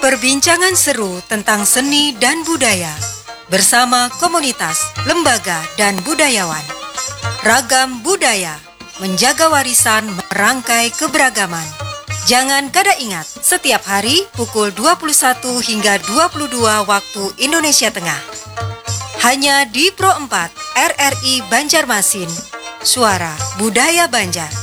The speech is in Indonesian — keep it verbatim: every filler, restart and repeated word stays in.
Perbincangan seru tentang seni dan budaya bersama komunitas, lembaga, dan budayawan. Ragam budaya, menjaga warisan, merangkai keberagaman. Jangan kada ingat, setiap hari pukul dua puluh satu hingga dua puluh dua waktu Indonesia Tengah. Hanya di Pro empat R R I Banjarmasin, Suara Budaya Banjar.